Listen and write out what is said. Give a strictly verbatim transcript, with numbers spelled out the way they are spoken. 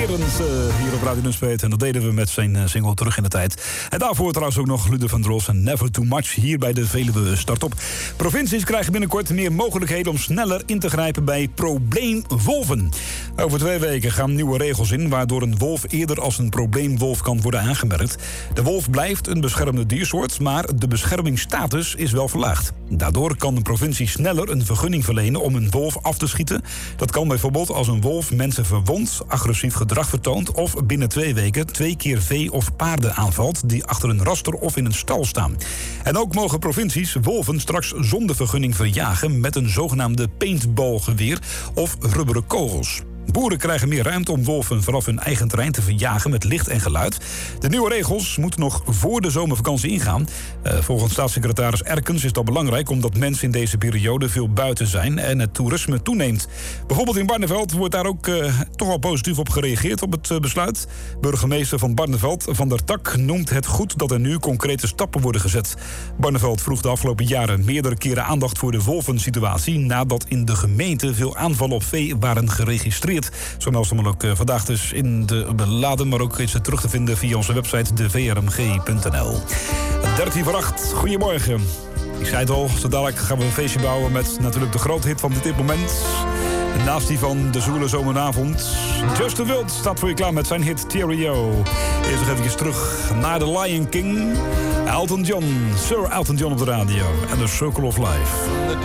Berends uh, hier op Radio Nunspeet. En dat deden we met zijn uh, single Terug in de Tijd. En daarvoor trouwens ook nog Luder van Dros en Never Too Much hier bij de Veluwe Startop. Provincies krijgen binnenkort meer mogelijkheden om sneller in te grijpen bij probleemwolven. Over twee weken gaan nieuwe regels in waardoor een wolf eerder als een probleemwolf kan worden aangemerkt. De wolf blijft een beschermde diersoort, maar de beschermingsstatus is wel verlaagd. Daardoor kan de provincie sneller een vergunning verlenen om een wolf af te schieten. Dat kan bijvoorbeeld als een wolf mensen verwondt, agressief gedrag vertoont of binnen twee weken twee keer vee of paarden aanvalt die achter een raster of in een stal staan. En ook mogen provincies wolven straks zonder vergunning verjagen met een zogenaamde paintballgeweer of rubberen kogels. Boeren krijgen meer ruimte om wolven vanaf hun eigen terrein te verjagen met licht en geluid. De nieuwe regels moeten nog voor de zomervakantie ingaan. Uh, volgens staatssecretaris Erkens is dat belangrijk omdat mensen in deze periode veel buiten zijn en het toerisme toeneemt. Bijvoorbeeld in Barneveld wordt daar ook uh, toch al positief op gereageerd op het uh, besluit. Burgemeester van Barneveld, Van der Tak, noemt het goed dat er nu concrete stappen worden gezet. Barneveld vroeg de afgelopen jaren meerdere keren aandacht voor de wolvensituatie nadat in de gemeente veel aanvallen op vee waren geregistreerd. Zo meldt hem ook uh, vandaag dus in de beladen, maar ook is het terug te vinden via onze website de v r m g punt n l. dertien voor acht, goedemorgen. Ik zei het al, zo dadelijk gaan we een feestje bouwen met natuurlijk de grote hit van dit moment. Naast die van de zwoele zomeravond. Justin Wild staat voor je klaar met zijn hit Terrio. Eerst nog even terug naar The Lion King. Elton John, Sir Elton John op de radio. En The Circle of Life.